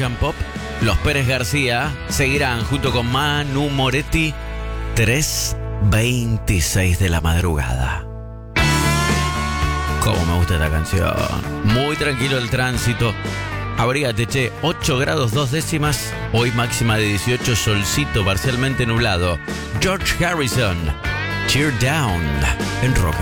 and Pop. Los Pérez García seguirán junto con Manu Moretti. 3:26 de la madrugada. Cómo me gusta esta canción. Muy tranquilo el tránsito. Abrígate, che. 8 grados 2 décimas. Hoy máxima de 18, solcito parcialmente nublado. George Harrison, Tear Down en Rock.